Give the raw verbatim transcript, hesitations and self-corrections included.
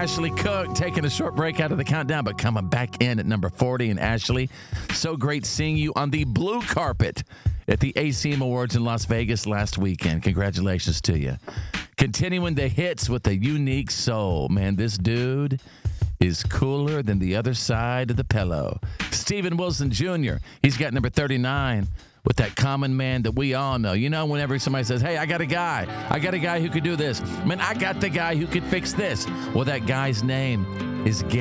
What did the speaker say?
Ashley Cook taking a short break out of the countdown, but coming back in at number forty. And Ashley, so great seeing you on the blue carpet at the A C M Awards in Las Vegas last weekend. Congratulations to you. Continuing the hits with a unique soul. Man, this dude is cooler than the other side of the pillow. Steven Wilson Junior He's got number thirty-nine with that common man that we all know. You know, whenever somebody says, hey, I got a guy. I got a guy who could do this. Man, I got the guy who could fix this. Well, that guy's name is Gary.